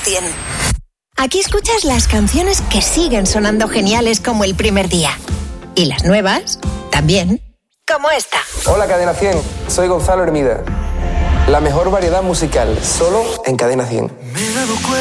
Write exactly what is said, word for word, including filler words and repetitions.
cien. Aquí escuchas las canciones que siguen sonando geniales como el primer día. Y las nuevas, también, como esta. Hola Cadena cien, soy Gonzalo Hermida. La mejor variedad musical, solo en Cadena cien.